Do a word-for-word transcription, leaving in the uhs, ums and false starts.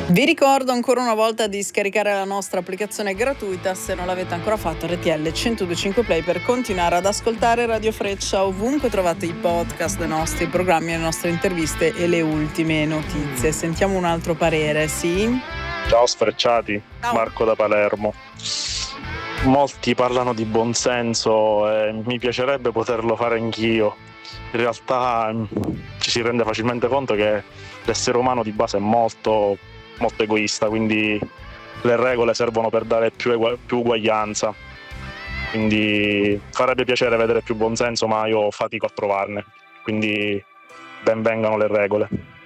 Vi ricordo ancora una volta di scaricare la nostra applicazione gratuita se non l'avete ancora fatto, R T L centodue e cinque Play, per continuare ad ascoltare Radio Freccia ovunque trovate i podcast dei nostri programmi, le nostre interviste e le ultime notizie. Sentiamo un altro parere, sì? Ciao sfrecciati, Ciao. Marco da Palermo. Molti parlano di buonsenso e mi piacerebbe poterlo fare anch'io. In realtà ci si rende facilmente conto che l'essere umano di base è molto molto egoista, quindi le regole servono per dare più, egu- più uguaglianza, quindi farebbe piacere vedere più buonsenso, ma io fatico a trovarne, quindi ben vengano le regole.